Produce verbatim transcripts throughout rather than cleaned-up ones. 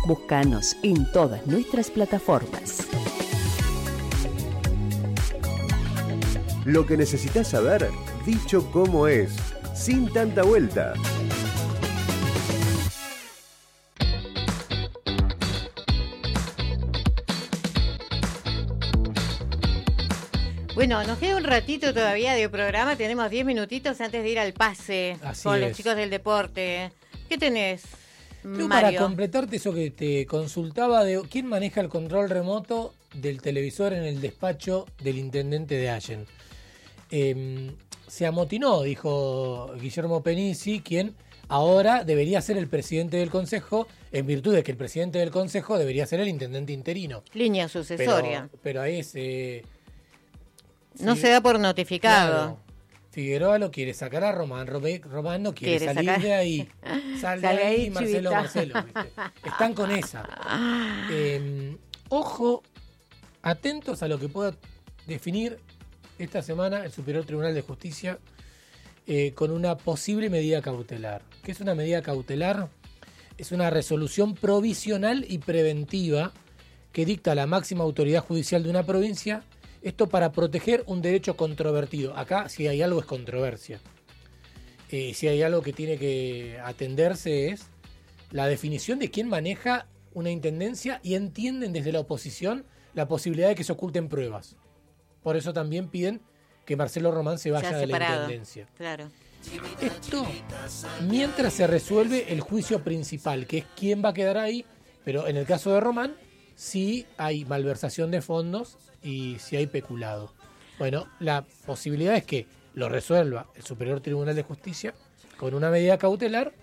Búscanos en todas nuestras plataformas. Lo que necesitas saber, dicho como es, sin tanta vuelta. Bueno, nos queda un ratito todavía de programa, tenemos diez minutitos antes de ir al pase. Así con es. Los chicos del deporte. ¿Qué tenés, Yo, Mario? para completarte eso que te consultaba, de quién maneja el control remoto del televisor en el despacho del intendente de Allen. Eh, se amotinó, dijo Guillermo Penici, quien ahora debería ser el presidente del consejo, en virtud de que el presidente del consejo debería ser el intendente interino. Línea sucesoria. Pero, pero ahí es... Eh, no se da por notificado. Claro. Figueroa lo quiere sacar a Román, Román no quiere, quiere salir sacar? de ahí. Sal de ahí, ahí Marcelo, Marcelo. ¿viste? Están con esa. Eh, ojo, atentos a lo que pueda definir esta semana el Superior Tribunal de Justicia eh, con una posible medida cautelar. ¿Qué es una medida cautelar? Es una resolución provisional y preventiva que dicta la máxima autoridad judicial de una provincia. Esto para proteger un derecho controvertido. Acá, si hay algo, es controversia. Eh, si hay algo que tiene que atenderse es la definición de quién maneja una intendencia y entienden desde la oposición la posibilidad de que se oculten pruebas. Por eso también piden que Marcelo Román se vaya de la intendencia. Claro. Esto mientras se resuelve el juicio principal, que es quién va a quedar ahí, pero en el caso de Román, sí hay malversación de fondos y si hay peculado. Bueno, la posibilidad es que lo resuelva el Superior Tribunal de Justicia con una medida cautelar,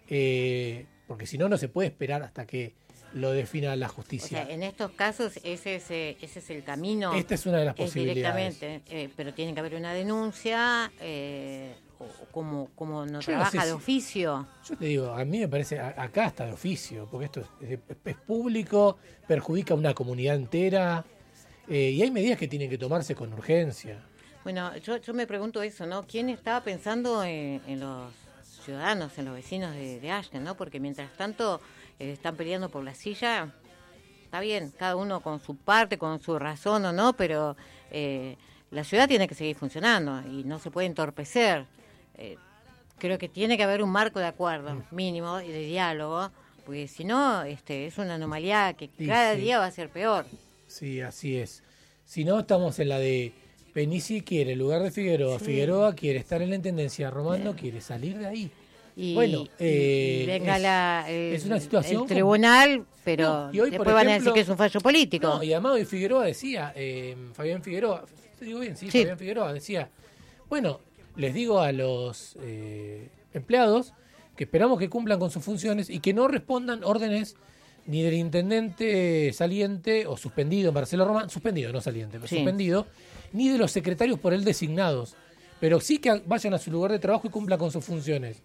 eh, porque si no, no se puede esperar hasta que lo defina la justicia. O sea, en estos casos ese es, ese es el camino. Esta es una de las es posibilidades. Directamente, eh, pero tiene que haber una denuncia, eh, o como, como no yo trabaja no sé de si, oficio. Yo te digo, a mí me parece, a, acá está de oficio, porque esto es, es, es público, perjudica a una comunidad entera, eh, y hay medidas que tienen que tomarse con urgencia. Bueno, yo, yo me pregunto eso, ¿no? ¿Quién estaba pensando en, en los ciudadanos, en los vecinos de, de Allen, ¿no? Porque mientras tanto eh, están peleando por la silla, está bien, cada uno con su parte, con su razón o no, pero eh, la ciudad tiene que seguir funcionando y no se puede entorpecer. Eh, creo que tiene que haber un marco de acuerdo mínimo y de diálogo, porque si no, este, es una anomalía que sí, cada sí. día va a ser peor. Sí, así es. Si no, estamos en la de Penici quiere el lugar de Figueroa, sí. Figueroa quiere estar en la intendencia, Román no quiere salir de ahí. Y, bueno, eh, y venga es, la, el, es una situación el tribunal, pero no, y hoy, después por ejemplo, van a decir que es un fallo político. No, y además hoy Figueroa decía, eh, Fabián Figueroa, ¿te digo bien? Sí, sí, Fabián Figueroa decía, bueno, les digo a los eh, empleados que esperamos que cumplan con sus funciones y que no respondan órdenes ni del intendente saliente o suspendido, Marcelo Román, suspendido, no saliente, pero sí. suspendido, ni de los secretarios por él designados, pero sí que vayan a su lugar de trabajo y cumplan con sus funciones.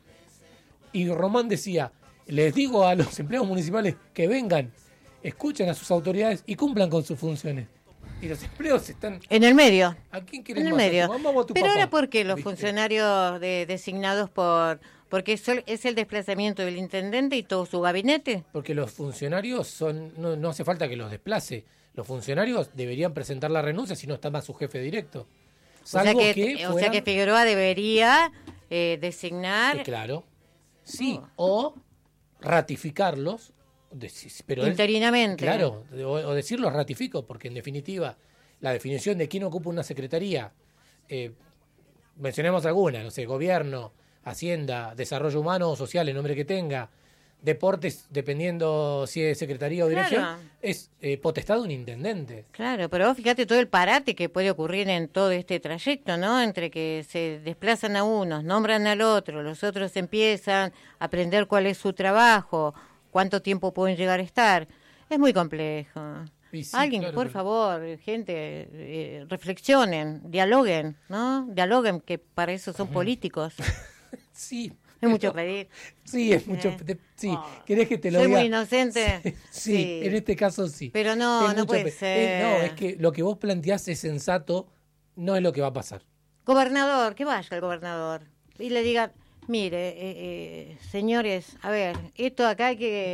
Y Román decía, les digo a los empleados municipales que vengan, escuchen a sus autoridades y cumplan con sus funciones. Y los empleados están... En el medio. ¿A quién quieren En el más? medio. ¿A tu mamá o a tu Pero papá? ahora, ¿por qué los ¿Viste? funcionarios de, designados por... Porque es el desplazamiento del intendente y todo su gabinete? Porque los funcionarios son... No, no hace falta que los desplace. Los funcionarios deberían presentar la renuncia si no está más su jefe directo. Salvo o sea que, que fueran... o sea que Figueroa debería eh, designar... Eh, claro. Sí, oh. o ratificarlos. Pero interinamente. Él, claro, o, o decirlo ratifico, porque en definitiva la definición de quién ocupa una secretaría, eh, mencionemos alguna, no sé, gobierno, hacienda, desarrollo humano o social, el nombre que tenga, deportes, dependiendo si es secretaría o dirección, claro. es eh, potestad de un intendente. Claro, pero vos fíjate todo el parate que puede ocurrir en todo este trayecto, ¿no? Entre que se desplazan a unos, nombran al otro, los otros empiezan a aprender cuál es su trabajo, cuánto tiempo pueden llegar a estar. Es muy complejo. Sí, Alguien, claro, por pero... favor, gente, eh, reflexionen, dialoguen, ¿no? Dialoguen, que para eso son políticos. Sí. Es pero... mucho pedir. Sí, es mucho. Te, sí, oh. ¿Querés que te lo Soy diga? Soy muy inocente. Sí, sí, sí, en este caso sí. Pero no, es no puede pe... ser. Eh, no, es que lo que vos planteás es sensato, no es lo que va a pasar. Gobernador, que vaya el gobernador y le diga, mire, eh, eh, señores, a ver, esto acá hay que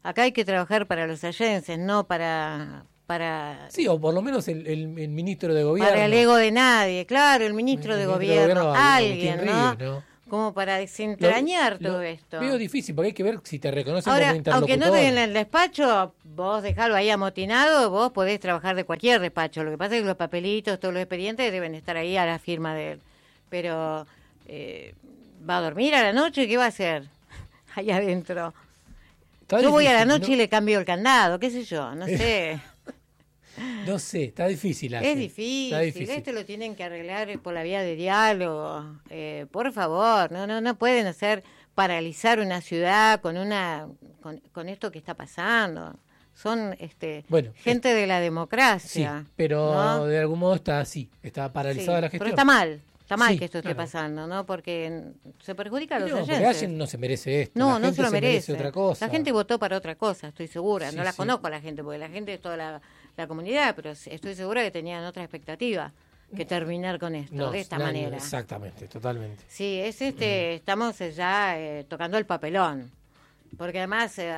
acá hay que trabajar para los allenses, no para... para sí, o por lo menos el, el, el ministro de gobierno. Para el ego de nadie, claro, el ministro, el de, ministro gobierno, de gobierno, alguien, Ríos, ¿no? ¿no? Como para desentrañar lo, todo lo esto. Veo difícil, porque hay que ver si te reconocen Ahora, como interlocutor. aunque no te en el despacho, vos dejalo ahí amotinado, vos podés trabajar de cualquier despacho. Lo que pasa es que los papelitos, todos los expedientes deben estar ahí a la firma de él. Pero, eh, ¿va a dormir a la noche? ¿Qué va a hacer ahí adentro? Está yo difícil, voy a la noche ¿no? y le cambio el candado, qué sé yo, no sé. No sé, está difícil. Así. Es difícil, difícil, esto lo tienen que arreglar por la vía de diálogo. Eh, por favor, no no no pueden hacer paralizar una ciudad con una con, con esto que está pasando. Son este bueno, gente es, de la democracia. Sí, pero ¿no? De algún modo está así, está paralizada sí, la gestión. Pero está mal. Está mal sí, que esto esté claro. pasando, ¿no? Porque se perjudica a los no, allenses. Alguien no se merece esto. No, la no gente se lo se merece. merece otra cosa. La gente votó para otra cosa, estoy segura. Sí, no la sí. conozco a la gente, porque la gente es toda la, la comunidad, pero estoy segura que tenían otra expectativa que terminar con esto, no, de esta no, manera. Exactamente, totalmente. Sí, es este, mm. estamos ya eh, tocando el papelón. Porque además, eh,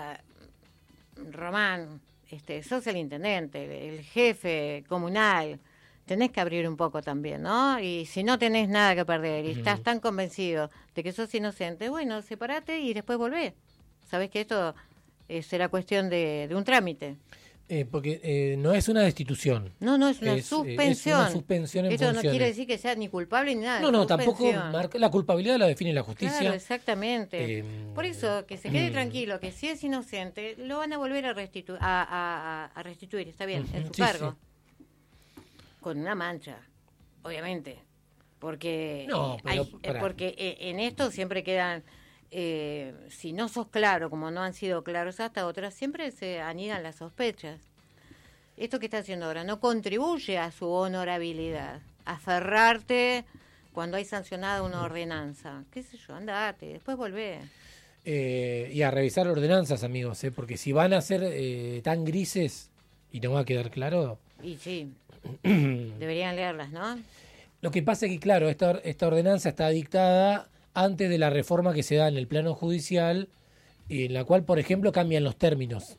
Román, este, sos el intendente, el jefe comunal. Tenés que abrir un poco también, ¿no? Y si no tenés nada que perder y uh-huh. estás tan convencido de que sos inocente, bueno, separate y después volvé. Sabés que esto eh, será cuestión de, de un trámite. Eh, porque eh, no es una destitución. No, no, es una es, suspensión. Es una suspensión en Esto funciones. no quiere decir que sea ni culpable ni nada. No, no, tampoco marca, la culpabilidad la define la justicia. Claro, exactamente. Eh, Por eso, que se quede tranquilo, que si es inocente, lo van a volver a, restitu- a, a, a restituir, está bien, uh-huh. en su sí, cargo. Sí. Con una mancha, obviamente, porque no, pero, hay, porque en esto siempre quedan, eh, si no sos claro, como no han sido claros hasta otras, siempre se anidan las sospechas. Esto que está haciendo ahora no contribuye a su honorabilidad, aferrarte cuando hay sancionada una ordenanza, qué sé yo, andate, después volvé. Eh, y a revisar ordenanzas, amigos, ¿eh? Porque si van a ser eh, tan grises y no va a quedar claro... Y sí. Deberían leerlas, ¿no? Lo que pasa es que, claro, esta, esta ordenanza está dictada antes de la reforma que se da en el plano judicial, en la cual, por ejemplo, cambian los términos.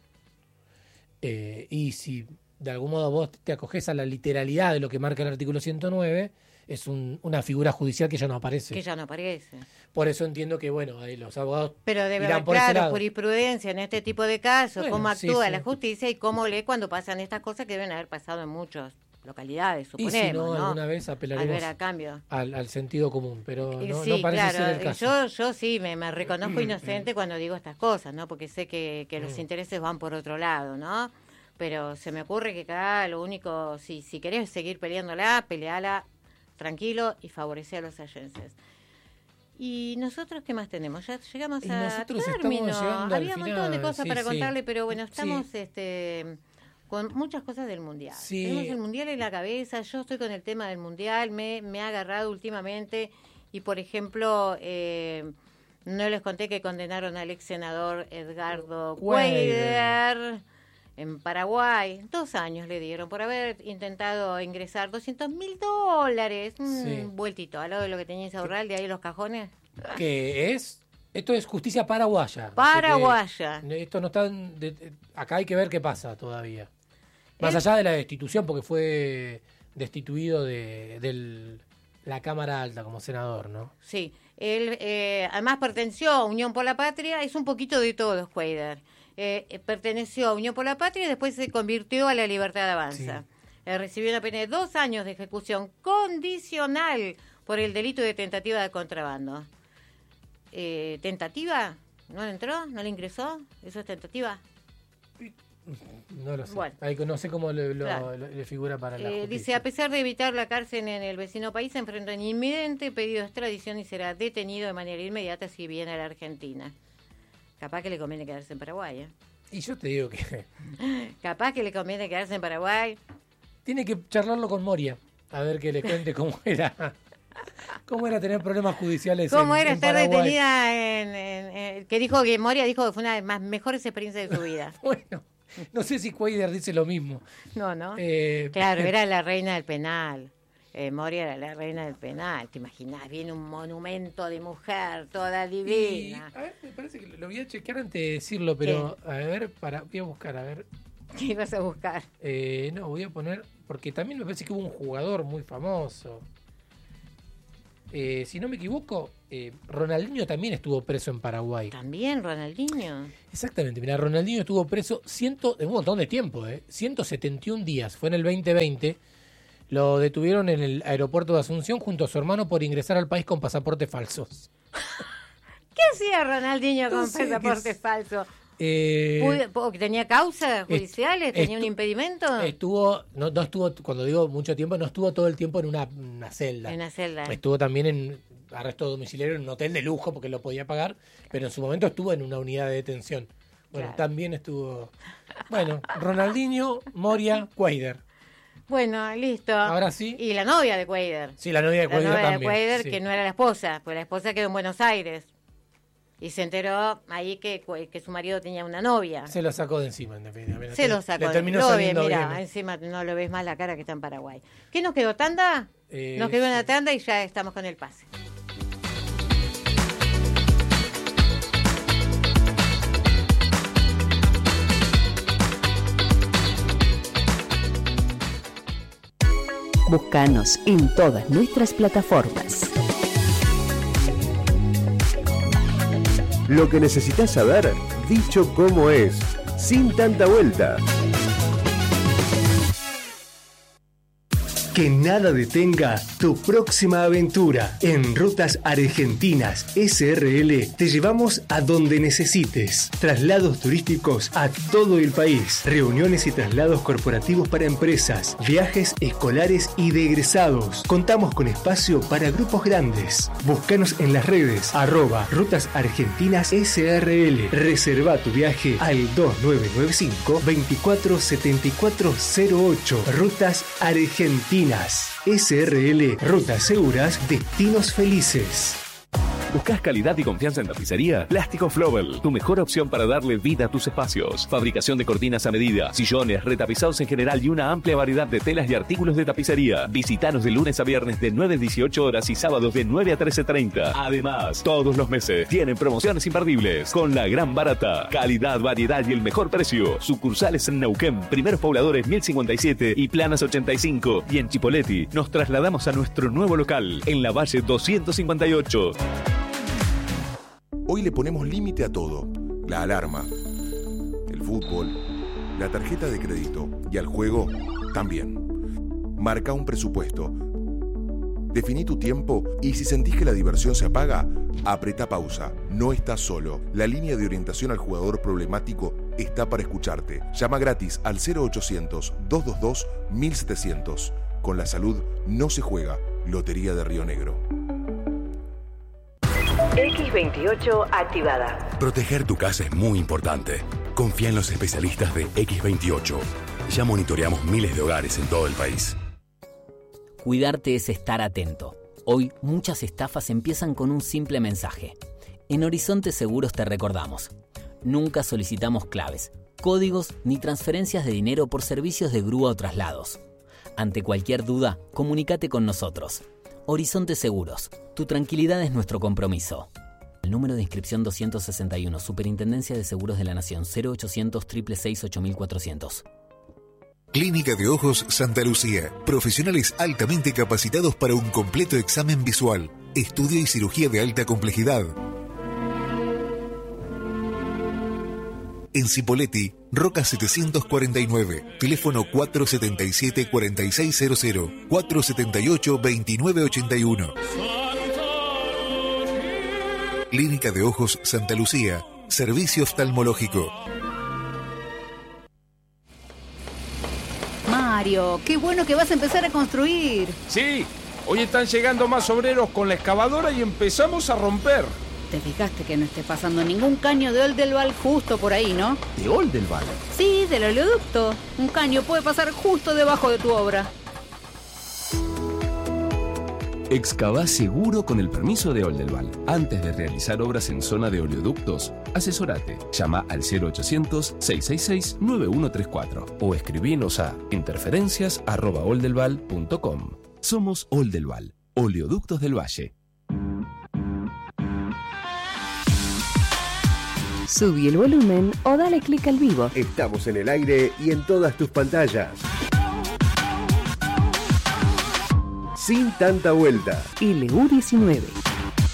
Eh, y si de algún modo vos te acoges a la literalidad de lo que marca el artículo ciento nueve, es un, una figura judicial que ya no aparece. Que ya no aparece. Por eso entiendo que, bueno, ahí los abogados Pero debe irán haber, por ese claro, lado. jurisprudencia en este tipo de casos, bueno, cómo sí, actúa sí. la justicia y cómo lee cuando pasan estas cosas que deben haber pasado en muchas localidades, suponemos, y si no, ¿no? alguna vez apelaremos al, ver a cambio. Al, al sentido común, pero no, sí, no parece claro. ser el caso. Yo, yo sí me, me reconozco inocente cuando digo estas cosas, ¿no? Porque sé que, que los intereses van por otro lado, ¿no? Pero se me ocurre que acá lo único, si, si querés seguir peleándola, peleala tranquilo y favorece a los allenses. ¿Y nosotros qué más tenemos? Ya llegamos y a término. Había un montón de cosas sí, para sí. contarle, pero bueno, estamos sí. este con muchas cosas del Mundial. Sí. Tenemos el Mundial en la cabeza, yo estoy con el tema del Mundial, me, me ha agarrado últimamente y, por ejemplo, eh, no les conté que condenaron al ex senador Edgardo Cuéllar en Paraguay. Dos años le dieron por haber intentado ingresar doscientos mil dólares. Un sí. vueltito al lado de lo que tenías que ahorrar, de ahí los cajones. ¿Qué es? Esto es justicia paraguaya. Paraguaya. O sea esto no está... De, de, acá hay que ver qué pasa todavía. Más el, allá de la destitución, porque fue destituido de, de la Cámara Alta como senador, ¿no? Sí. Él eh, además perteneció a Unión por la Patria, es un poquito de todo, Cuéllar. Eh, perteneció a Unión por la Patria y después se convirtió a la Libertad Avanza. Sí. Eh, recibió una pena de dos años de ejecución condicional por el delito de tentativa de contrabando. Eh, ¿Tentativa? ¿No le entró? ¿No le ingresó? ¿Eso es tentativa? No lo sé. Bueno, Ahí no sé cómo le, lo, claro. lo, le figura para la eh, justicia. Dice, a pesar de evitar la cárcel en el vecino país, se enfrenta un inminente pedido de extradición y será detenido de manera inmediata si viene a la Argentina. Capaz que le conviene quedarse en Paraguay, ¿eh? Y yo te digo que... Capaz que le conviene quedarse en Paraguay. Tiene que charlarlo con Moria, a ver que le cuente cómo era... ¿Cómo era tener problemas judiciales ¿Cómo en, era en estar Paraguay? detenida en, en, en... Que dijo que Moria dijo que fue una de las mejores experiencias de su vida. Bueno, no sé si Cuéllar dice lo mismo. No, no. Eh, claro, era la reina del penal. eh, Moria era la reina del penal. ¿Te imaginas? Viene un monumento de mujer, toda divina. Y, a ver, me parece que lo voy a chequear antes de decirlo, pero ¿qué? A ver, para, voy a buscar, a ver. ¿Qué ibas a buscar? Eh, no, voy a poner, porque también me parece que hubo un jugador muy famoso. Eh, si no me equivoco, eh, Ronaldinho también estuvo preso en Paraguay. ¿También Ronaldinho? Exactamente, mira, Ronaldinho estuvo preso ciento, un montón de tiempo, eh, ciento setenta y un días, fue en el veinte veinte. Lo detuvieron en el aeropuerto de Asunción junto a su hermano por ingresar al país con pasaportes falsos. ¿Qué hacía Ronaldinho con no sé, pasaportes falsos? Eh, ¿Tenía causas judiciales? ¿Tenía un impedimento? Estuvo, no, no estuvo, cuando digo mucho tiempo, no estuvo todo el tiempo en una, una celda. En una celda. Estuvo también en arresto domiciliario en un hotel de lujo porque lo podía pagar, pero en su momento estuvo en una unidad de detención. Bueno, claro. También estuvo... Bueno, Ronaldinho, Moria, Cuader. Bueno, listo. Ahora sí. Y la novia de Cuader. Sí, la novia de Cuader también. La novia también, de Cuader, sí. Que no era la esposa, pues la esposa quedó en Buenos Aires. Y se enteró ahí que, que su marido tenía una novia. Se lo sacó de encima, en definitiva. Se lo sacó. Le terminó lo saliendo ve, mira, bien. Encima no lo ves más la cara que está en Paraguay. ¿Qué nos quedó? ¿Tanda? Eh, nos quedó sí. una tanda y ya estamos con el pase. Búscanos en todas nuestras plataformas. Lo que necesitas saber, dicho como es, sin tanta vuelta. Que nada detenga tu próxima aventura. En Rutas Argentinas S R L te llevamos a donde necesites. Traslados turísticos a todo el país. Reuniones y traslados corporativos para empresas. Viajes escolares y de egresados. Contamos con espacio para grupos grandes. Búscanos en las redes arroba Rutas Argentinas S R L. Reserva tu viaje al dos nueve nueve cinco, veinticuatro setenta y cuatro cero ocho. Rutas Argentinas S R L, rutas seguras, destinos felices. ¿Buscas calidad y confianza en tapicería? Plástico Flobel, tu mejor opción para darle vida a tus espacios. Fabricación de cortinas a medida, sillones, retapizados en general y una amplia variedad de telas y artículos de tapicería. Visítanos de lunes a viernes de nueve a dieciocho horas y sábados de nueve a trece treinta. Además, todos los meses tienen promociones imperdibles con la gran barata. Calidad, variedad y el mejor precio. Sucursales en Neuquén, Primeros Pobladores mil cincuenta y siete y Planas ochenta y cinco. Y en Chipoleti nos trasladamos a nuestro nuevo local en la Valle doscientos cincuenta y ocho. Hoy le ponemos límite a todo. La alarma, el fútbol, la tarjeta de crédito y al juego también. Marca un presupuesto. Definí tu tiempo y si sentís que la diversión se apaga, apretá pausa. No estás solo. La línea de orientación al jugador problemático está para escucharte. Llama gratis al cero ochocientos, doscientos veintidós, mil setecientos. Con la salud no se juega. Lotería de Río Negro. equis veintiocho activada. Proteger tu casa es muy importante. Confía en los especialistas de equis veintiocho. Ya monitoreamos miles de hogares en todo el país. Cuidarte es estar atento. Hoy muchas estafas empiezan con un simple mensaje. En Horizonte Seguros te recordamos. Nunca solicitamos claves, códigos ni transferencias de dinero por servicios de grúa o traslados. Ante cualquier duda, comunícate con nosotros. Horizonte Seguros. Tu tranquilidad es nuestro compromiso. El número de inscripción doscientos sesenta y uno, Superintendencia de Seguros de la Nación, cero ochocientos, seiscientos sesenta y seis, ocho mil cuatrocientos. Clínica de Ojos Santa Lucía. Profesionales altamente capacitados para un completo examen visual, estudio y cirugía de alta complejidad. En Cipolletti, Roca setecientos cuarenta y nueve, teléfono cuatrocientos setenta y siete, cuarenta y seis cero cero, cuatrocientos setenta y ocho, veintinueve ochenta y uno. Clínica de Ojos Santa Lucía, servicio oftalmológico. Mario, qué bueno que vas a empezar a construir. Sí, hoy están llegando más obreros con la excavadora y empezamos a romper. Te fijaste que no esté pasando ningún caño de Oldelval justo por ahí, ¿no? ¿De Oldelval? Sí, del oleoducto. Un caño puede pasar justo debajo de tu obra. Excavá seguro con el permiso de Oldelval. Antes de realizar obras en zona de oleoductos, asesorate. Llama al cero ochocientos, seiscientos sesenta y seis, noventa y uno treinta y cuatro o escribinos a interferencias arroba oldelval punto com. Somos Oldelval, Oleoductos del Valle. Subí el volumen o dale clic al vivo. Estamos en el aire y en todas tus pantallas. Sin tanta vuelta. L U diecinueve.